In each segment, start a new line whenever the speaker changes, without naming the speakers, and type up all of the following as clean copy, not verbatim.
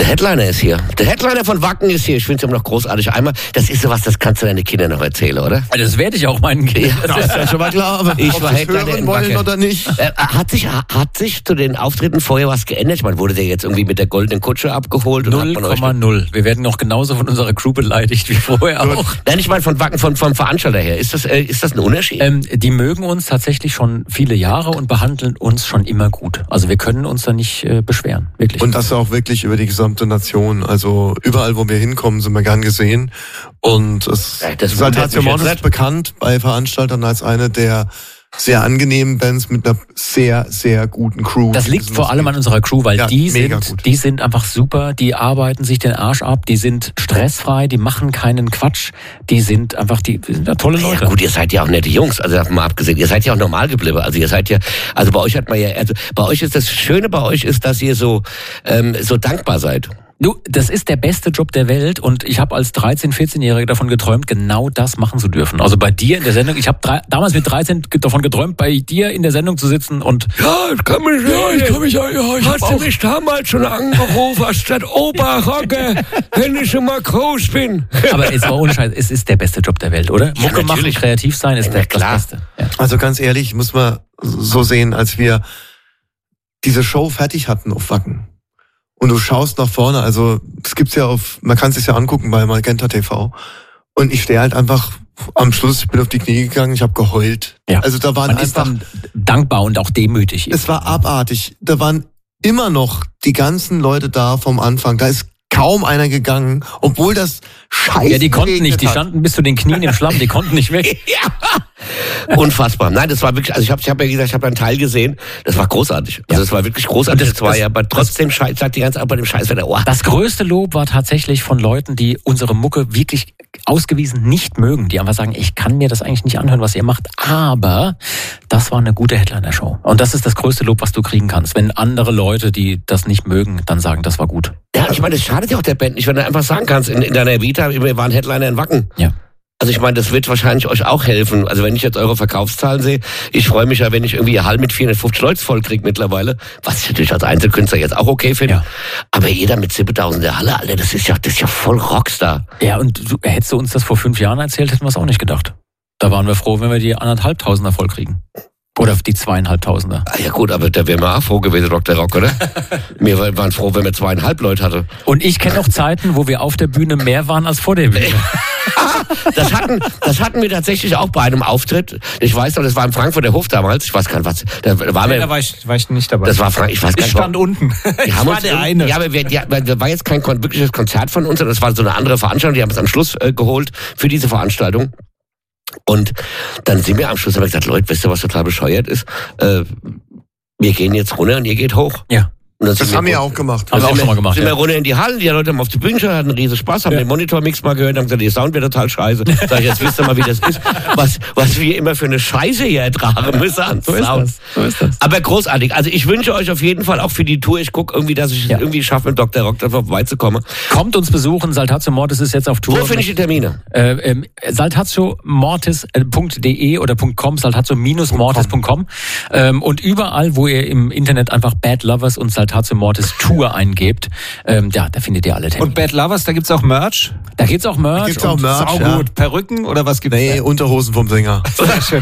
Headliner ist hier. Der Headliner von Wacken ist hier. Ich finde es immer noch großartig. Einmal, das ist sowas, das kannst du deinen Kindern noch erzählen, oder?
Das werde ich auch meinen Kindern.
Ja, das ist ja schon mal klar. Aber
ich war Headliner in Wacken. Oder nicht?
Hat sich zu den Auftritten vorher was geändert? Ich meine, wurde der jetzt irgendwie mit der goldenen Kutsche abgeholt?
0,0. Wir werden noch genauso von unserer Crew beleidigt wie vorher auch.
Nein, ich meine von Wacken, vom Veranstalter her. Ist das ein Unterschied?
Die mögen uns tatsächlich schon viele Jahre und behandeln uns schon immer gut. Also wir können uns da nicht beschweren, wirklich.
Und das auch wirklich über die gesamte Nation. Also überall, wo wir hinkommen, sind wir gern gesehen. Und Saltatio Mortis ist bekannt bei Veranstaltern als eine der sehr angenehmen Bands mit einer sehr, sehr guten Crew.
Das liegt vor allem an unserer Crew, weil die sind einfach super, die arbeiten sich den Arsch ab, die sind stressfrei, die machen keinen Quatsch, die sind tolle Leute.
Ja gut, ihr seid ja auch nette Jungs, also mal abgesehen, ihr seid ja auch normal geblieben, also ihr seid ja, also bei euch hat man ja, also bei euch ist das Schöne bei euch ist, dass ihr so dankbar seid.
Du, das ist der beste Job der Welt und ich habe als 13-, 14-Jähriger davon geträumt, genau das machen zu dürfen. Also bei dir in der Sendung, ich habe damals mit 13 davon geträumt, bei dir in der Sendung zu sitzen und...
Hast du mich damals schon angerufen, hast gesagt, Oberrocke, wenn ich schon mal groß bin.
Aber jetzt mal ohne Scheiß, es ist der beste Job der Welt, oder? Mucke machen, kreativ sein ist das Beste. Ja.
Also ganz ehrlich, muss man so sehen, als wir diese Show fertig hatten auf Wacken. Und du schaust nach vorne, also das gibt's ja man kann es sich ja angucken bei Magenta TV. Und ich stehe halt einfach am Schluss, ich bin auf die Knie gegangen, ich habe geheult.
Ja.
Also da waren
man ist dann dankbar und auch demütig.
Es war abartig. Da waren immer noch die ganzen Leute da vom Anfang. Da ist kaum einer gegangen, obwohl das scheiße.
Ja, die konnten nicht, die standen bis zu den Knien im Schlamm, die konnten nicht weg.
Ja. Unfassbar. Nein, das war wirklich, also ich habe ja gesagt, ich habe einen Teil gesehen, das war großartig. Also das war wirklich großartig. Das war ja aber trotzdem sagt die ganze Zeit bei dem Scheißwetter. Oh.
Das größte Lob war tatsächlich von Leuten, die unsere Mucke wirklich ausgewiesen nicht mögen, die einfach sagen, ich kann mir das eigentlich nicht anhören, was ihr macht, aber das war eine gute Headliner-Show. Und das ist das größte Lob, was du kriegen kannst. Wenn andere Leute, die das nicht mögen, dann sagen, das war gut.
Ja, ich meine, das schadet ja auch der Band nicht, wenn du einfach sagen kannst, in deiner Vita, wir waren Headliner in Wacken.
Ja.
Also ich meine, das wird wahrscheinlich euch auch helfen. Also wenn ich jetzt eure Verkaufszahlen sehe, ich freue mich ja, wenn ich irgendwie ihr Hall mit 450 Leuten voll kriege mittlerweile, was ich natürlich als Einzelkünstler jetzt auch okay finde. Ja. Aber jeder mit 7.000 der Halle, Alter, das ist ja voll Rockstar.
Ja, und hättest du uns das vor 5 Jahren erzählt, hätten wir es auch nicht gedacht. Da waren wir froh, wenn wir die 1.500er voll kriegen. Oder die 2.500er.
Ah, ja gut, aber da wären wir auch froh gewesen, Dr. Rock, oder? Wir waren froh, wenn wir 2,5 Leute hatten.
Und ich kenne noch Zeiten, wo wir auf der Bühne mehr waren als vor der Bühne.
Das hatten wir tatsächlich auch bei einem Auftritt. Ich weiß noch, das war im Frankfurter Hof damals. Ich weiß gar nicht, was. Da war
ich nicht dabei.
Das war Frank. Ich weiß gar nicht.
Ich stand unten.
Ich war der eine. Ja, aber da war jetzt kein wirkliches Konzert von uns, sondern das war so eine andere Veranstaltung. Die haben es am Schluss geholt für diese Veranstaltung. Und dann sind wir am Schluss, haben wir gesagt, Leute, wisst ihr, was total bescheuert ist? Wir gehen jetzt runter und ihr geht hoch.
Ja.
Das haben wir auch gemacht.
Haben wir auch schon mal gemacht.
Sind wir runter in die Halle, die Leute haben auf die Bühne geschaut, hatten riesen Spaß, haben den Monitormix mal gehört, haben gesagt, der Sound wird total scheiße. Sag ich, jetzt wisst ihr mal, wie das ist. Was wir immer für eine Scheiße hier ertragen müssen an Sound.
So ist das.
Aber großartig. Also ich wünsche euch auf jeden Fall auch für die Tour, ich gucke irgendwie, dass ich es irgendwie schaffe, mit Dr. Rock da vorbeizukommen.
Kommt uns besuchen, Saltatio Mortis ist jetzt auf Tour.
Wo finde ich die Termine?
saltatiomortis.de oder .com, saltatio-mortis.com und überall, wo ihr im Internet einfach Bad Lovers und Saltatio Mortis Tour eingebt, da findet ihr alle Termine.
Und Bad Lovers, da gibt's auch Merch?
Da gibt's auch Merch.
Saugut. Perücken oder was gibt's?
Nee, Unterhosen vom Sänger.
Sehr schön.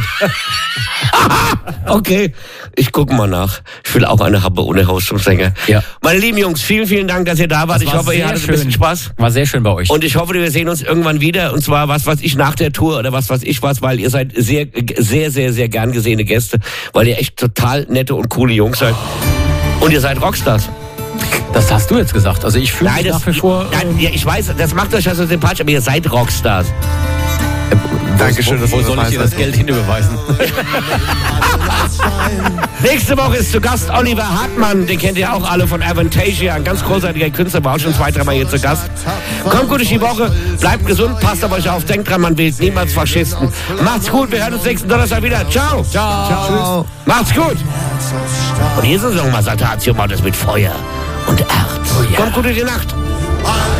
Okay, ich gucke mal nach. Ich will auch eine Happe ohne Haus zum Sänger.
Ja.
Meine lieben Jungs, vielen, vielen Dank, dass ihr da wart. Ich hoffe, ihr hattet ein bisschen Spaß.
War sehr schön bei euch.
Und ich hoffe, wir sehen uns irgendwann wieder. Und zwar was weiß ich nach der Tour oder was weiß ich was, weil ihr seid sehr, sehr, sehr, sehr gern gesehene Gäste, weil ihr echt total nette und coole Jungs seid. Und ihr seid Rockstars.
Das hast du jetzt gesagt. Also ich fühle mich nach wie vor...
Nein, ja, ich weiß, das macht euch ja so sympathisch, aber ihr seid Rockstars.
Dankeschön,
wo soll ich dir das Geld hinüberweisen?
Nächste Woche ist zu Gast Oliver Hartmann, den kennt ihr auch alle von Avantasia, ein ganz großartiger Künstler, war auch schon 2-3 Mal hier zu Gast. Kommt gut durch die Woche, bleibt gesund, passt auf euch auf, denkt dran, man wählt niemals Faschisten. Macht's gut, wir hören uns nächsten Donnerstag wieder. Ciao.
Ciao.
Macht's gut. Und hier ist es nochmal Saltatio Mortis mit Feuer und Erz. Kommt gut durch die Nacht.